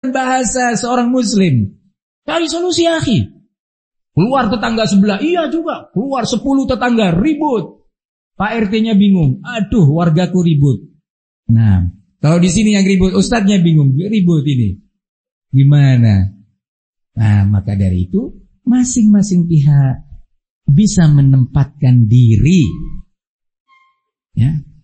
bahasa seorang muslim. Cari solusi, akhi. Keluar tetangga sebelah, iya juga. Keluar 10 tetangga, ribut. Pak RT-nya bingung. Aduh, wargaku ribut. Nah, kalau di sini yang ribut, ustadznya bingung. Ribut ini. Gimana? Nah, maka dari itu, masing-masing pihak bisa menempatkan diri. Ya.